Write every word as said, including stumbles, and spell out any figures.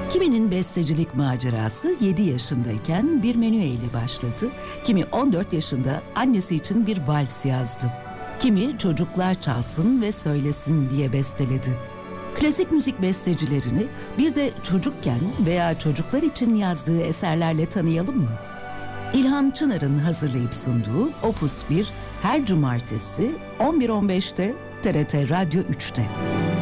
Kiminin bestecilik macerası yedi yaşındayken bir menüye ile başladı. Kimi on dört yaşında annesi için bir vals yazdı. Kimi çocuklar çalsın ve söylesin diye besteledi. Klasik müzik bestecilerini bir de çocukken veya çocuklar için yazdığı eserlerle tanıyalım mı? İlhan Çınar'ın hazırlayıp sunduğu Opus bir her cumartesi on bir on beşte T R T Radyo üçte.